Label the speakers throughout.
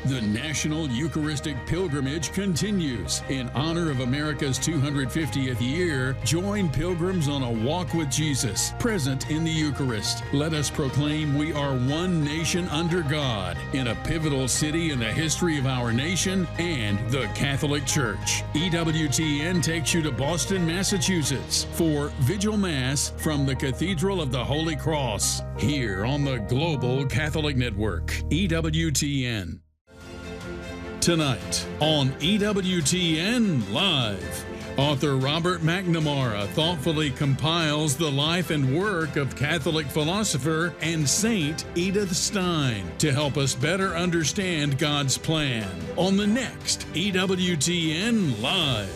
Speaker 1: The National Eucharistic Pilgrimage continues. In honor of America's 250th year, join pilgrims on a walk with Jesus, present in the Eucharist. Let us proclaim we are one nation under God in a pivotal city in the history of our nation and the Catholic Church. EWTN takes you to Boston, Massachusetts for Vigil Mass from the Cathedral of the Holy Cross, here on the Global Catholic Network, EWTN. Tonight on EWTN Live, author Robert McNamara thoughtfully compiles the life and work of Catholic philosopher and Saint Edith Stein to help us better understand God's plan on the next EWTN Live.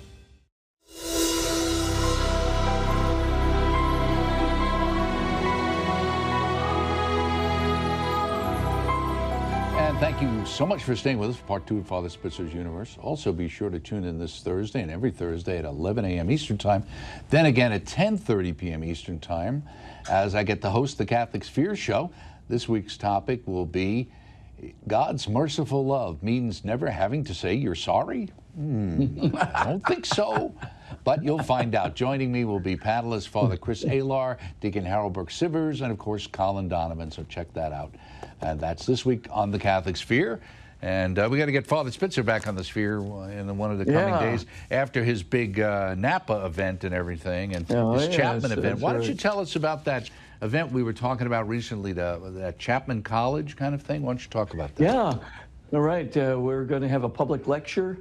Speaker 2: Thank you so much for staying with us for part 2 of Father Spitzer's Universe. Also, be sure to tune in this Thursday and every Thursday at 11 a.m. Eastern Time. Then again at 10:30 p.m. Eastern Time as I get to host the Catholic Sphere Show. This week's topic will be God's merciful love means never having to say you're sorry? I don't think so. But you'll find out. Joining me will be panelists Father Chris Alar, Deacon Harold Burke-Sivers, and of course Colin Donovan. So check that out. And that's this week on the Catholic Sphere. And we got to get Father Spitzer back on the Sphere in one of the coming days after his big Napa event and everything, and his Chapman event. Why don't you tell us about that event we were talking about recently, that Chapman College kind of thing? Why don't you talk about that?
Speaker 3: Yeah, all right. We're going to have a public lecture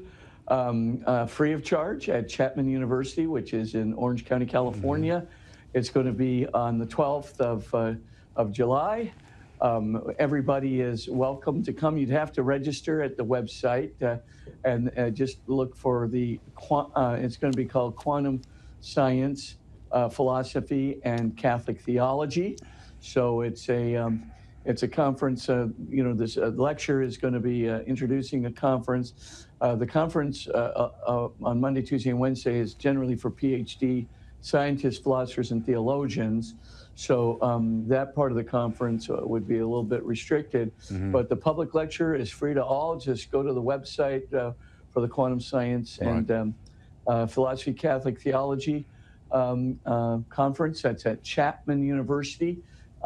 Speaker 3: free of charge at Chapman University, which is in Orange County, California. It's going to be on the 12th of July. Everybody is welcome to come. You'd have to register at the website and just look for it's going to be called Quantum Science, Philosophy, and Catholic Theology. So it's a conference. This lecture is going to be introducing the conference. The conference on Monday, Tuesday, and Wednesday is generally for PhD scientists, philosophers, and theologians. So that part of the conference would be a little bit restricted. But the public lecture is free to all. Just go to the website for the Quantum Science and Philosophy, Catholic Theology conference. That's at Chapman University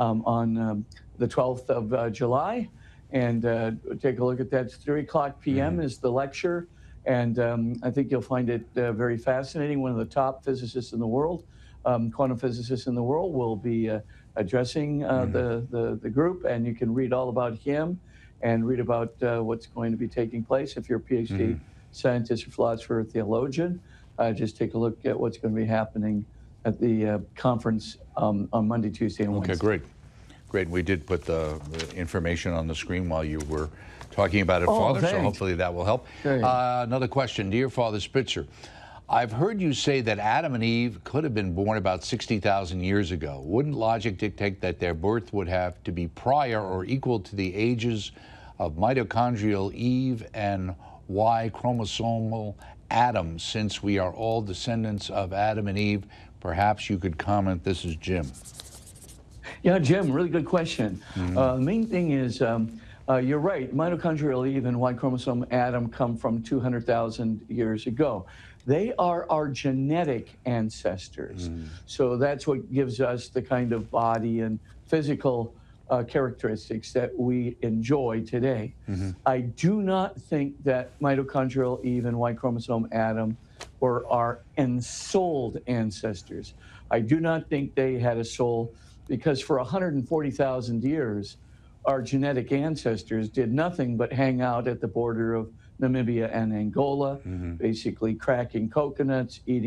Speaker 3: on the 12th of July. And take a look at that. It's 3 o'clock p.m. is the lecture. And I think you'll find it very fascinating. One of the top physicists in the world, quantum physicists in the world, will be addressing the group. And you can read all about him and read about what's going to be taking place. If you're a PhD scientist or philosopher or theologian, just take a look at what's going to be happening at the conference on Monday, Tuesday, and Wednesday.
Speaker 2: Okay, great. Great. We did put the information on the screen while you were talking about it, Father,
Speaker 3: thanks.
Speaker 2: so hopefully that will help. Another question. Dear Father Spitzer, I've heard you say that Adam and Eve could have been born about 60,000 years ago. Wouldn't logic dictate that their birth would have to be prior or equal to the ages of mitochondrial Eve and Y chromosomal Adam, since we are all descendants of Adam and Eve? Perhaps you could comment. This is Jim.
Speaker 3: Yeah, Jim, really good question. The main thing is, you're right, mitochondrial Eve and Y chromosome Adam come from 200,000 years ago. They are our genetic ancestors. So that's what gives us the kind of body and physical characteristics that we enjoy today. I do not think that mitochondrial Eve and Y chromosome Adam were our ensouled ancestors. I do not think they had a soul, because for 140,000 years, our genetic ancestors did nothing but hang out at the border of Namibia and Angola, basically cracking coconuts, eating